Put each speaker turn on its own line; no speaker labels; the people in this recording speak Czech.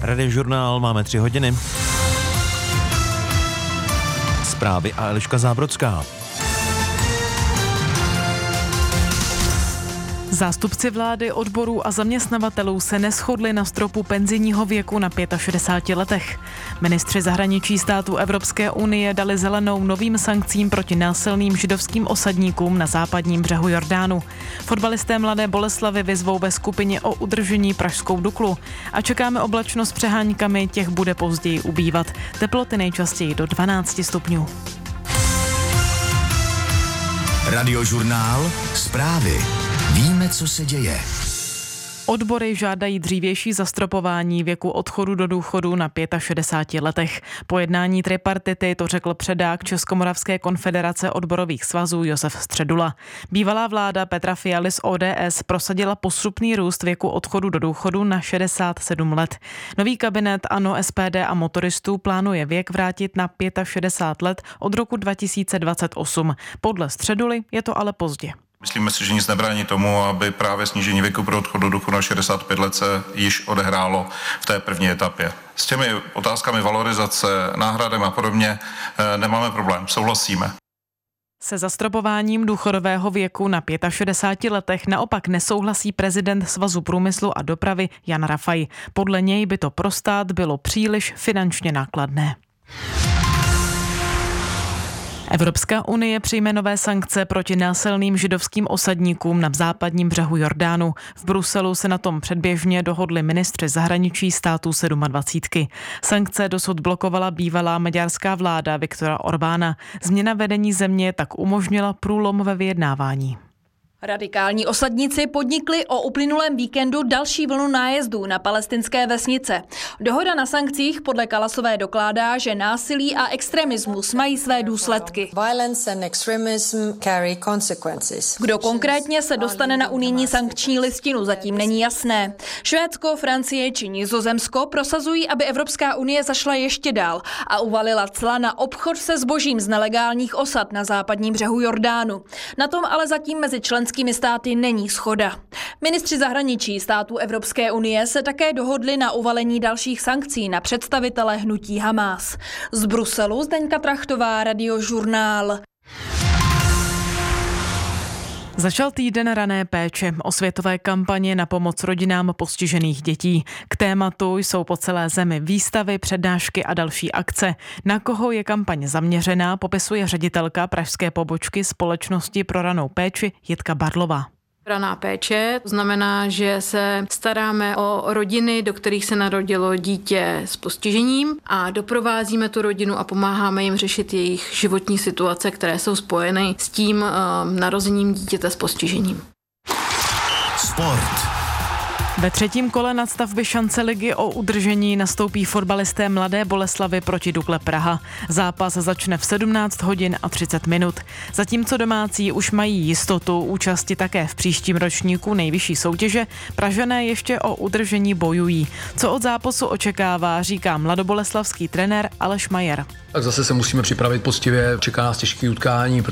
Radiožurnál máme 3 hodiny. Zprávy a Eliška Zábrodská.
Zástupci vlády, odborů a zaměstnavatelů se neshodli na stropu penzijního věku na 65 letech. Ministři zahraničí států Evropské unie dali zelenou novým sankcím proti násilným židovským osadníkům na západním břehu Jordánu. Fotbalisté Mladé Boleslavi vyzvou ve skupině o udržení pražskou Duklu. A čekáme oblačnost s přeháňkami, těch bude později ubývat. Teploty nejčastěji do 12 stupňů.
Radiožurnál, zprávy. Víme, co se děje.
Odbory žádají dřívější zastropování věku odchodu do důchodu na 65 letech. Po jednání tripartity to řekl předák Českomoravské konfederace odborových svazů Josef Středula. Bývalá vláda Petra Fialy z ODS prosadila postupný růst věku odchodu do důchodu na 67 let. Nový kabinet ANO, SPD a motoristů plánuje věk vrátit na 65 let od roku 2028. Podle Středuly je to ale pozdě.
Myslíme si, že nic nebrání tomu, aby právě snížení věku pro odchod do důchodu na 65 let se již odehrálo v té první etapě. S těmi otázkami valorizace, náhradem a podobně nemáme problém, souhlasíme.
Se zastropováním důchodového věku na 65 letech naopak nesouhlasí prezident Svazu průmyslu a dopravy Jan Rafaj. Podle něj by to pro stát bylo příliš finančně nákladné. Evropská unie přijme nové sankce proti násilným židovským osadníkům na západním břehu Jordánu. V Bruselu se na tom předběžně dohodli ministři zahraničí států 27. Sankce dosud blokovala bývalá maďarská vláda Viktora Orbána. Změna vedení země tak umožnila průlom ve vyjednávání.
Radikální osadníci podnikli o uplynulém víkendu další vlnu nájezdů na palestinské vesnice. Dohoda na sankcích podle Kalasové dokládá, že násilí a extremismus mají své důsledky. Kdo konkrétně se dostane na unijní sankční listinu, zatím není jasné. Švédsko, Francie či Nizozemsko prosazují, aby Evropská unie zašla ještě dál a uvalila cla na obchod se zbožím z nelegálních osad na západním břehu Jordánu. Na tom ale zatím mezi členskými státy není shoda. Ministři zahraničí států Evropské unie se také dohodli na uvalení dalších sankcí na představitele hnutí Hamás. Z Bruselu Zdeňka Trachtová, Radiožurnál.
Začal týden rané péče, osvětové kampaně na pomoc rodinám postižených dětí. K tématu jsou po celé zemi výstavy, přednášky a další akce. Na koho je kampaň zaměřená, popisuje ředitelka pražské pobočky Společnosti pro ranou péči Jitka Barlová.
Raná péče, to znamená, že se staráme o rodiny, do kterých se narodilo dítě s postižením a doprovázíme tu rodinu a pomáháme jim řešit jejich životní situace, které jsou spojeny s tím narozením dítěte s postižením.
Sport.
Ve třetím kole nadstavby šance ligy o udržení nastoupí fotbalisté Mladé Boleslavy proti Dukle Praha. Zápas začne v 17 hodin a 30 minut. Zatímco domácí už mají jistotu účasti také v příštím ročníku nejvyšší soutěže, Pražané ještě o udržení bojují. Co od zápasu očekává, říká mladoboleslavský trenér Aleš Majer.
Tak zase se musíme připravit poctivě, čeká nás těžké utkání.